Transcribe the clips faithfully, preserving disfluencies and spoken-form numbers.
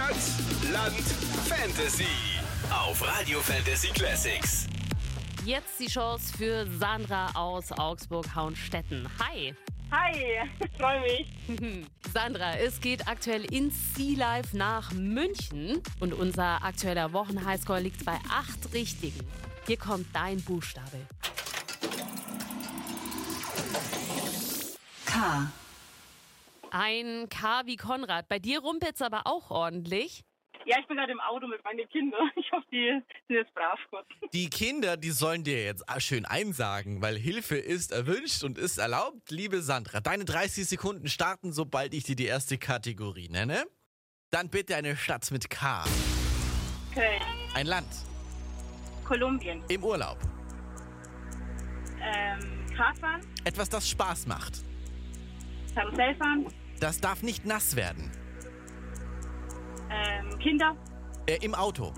Stadt, Land, Fantasy. Auf Radio Fantasy Classics. Jetzt die Chance für Sandra aus Augsburg-Hauenstetten. Hi. Hi, ich freue mich. Sandra, es geht aktuell ins Sea Life nach München und unser aktueller Wochenhighscore liegt bei acht Richtigen. Hier kommt dein Buchstabe. K. Ein K wie Konrad. Bei dir rumpelt's aber auch ordentlich. Ja, ich bin gerade im Auto mit meinen Kindern. Ich hoffe, die sind jetzt brav kurz. Die Kinder, die sollen dir jetzt schön einsagen, weil Hilfe ist erwünscht und ist erlaubt. Liebe Sandra, deine dreißig Sekunden starten, sobald ich dir die erste Kategorie nenne. Dann bitte eine Stadt mit K. Köln, Ein Land. Kolumbien, Im Urlaub. ähm, Kartfahren, Etwas, das Spaß macht. Karussellfahren, Das darf nicht nass werden. ähm, Kinder, Äh, Im Auto.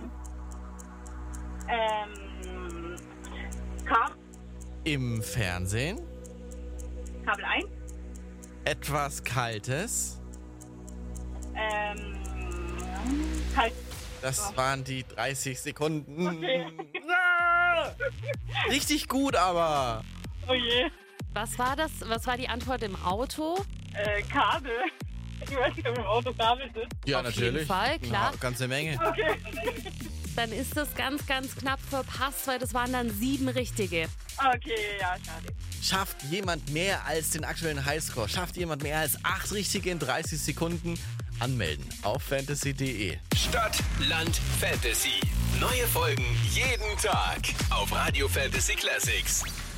ähm, Kar- Im Fernsehen. Kabel eins, Etwas Kaltes. ähm, Kalt. Das waren die dreißig Sekunden. Okay. Ah! Richtig gut, aber. Oh je. Was war das? Was war die Antwort im Auto? Äh, Kabel. Ich weiß nicht, ob im Auto Kabel sind. Ja, Auf natürlich. jeden Fall, klar. Ja, ganze Menge. Okay. Dann ist das ganz, ganz knapp verpasst, weil das waren dann sieben Richtige. Okay, ja, schade. Schafft jemand mehr als den aktuellen Highscore? Schafft jemand mehr als acht Richtige in dreißig Sekunden? Anmelden auf fantasy punkt de. Stadt, Land, Fantasy. Neue Folgen jeden Tag auf Radio Fantasy Classics.